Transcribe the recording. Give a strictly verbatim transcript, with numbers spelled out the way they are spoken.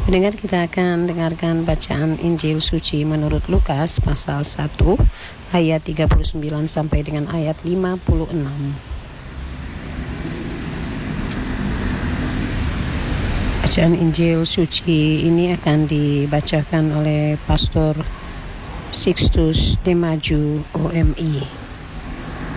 Pendengar, kita akan dengarkan bacaan Injil suci menurut Lukas pasal satu ayat tiga puluh sembilan sampai dengan ayat lima puluh enam. Bacaan Injil suci ini akan dibacakan oleh Pastor Sixtus Demaju O M I.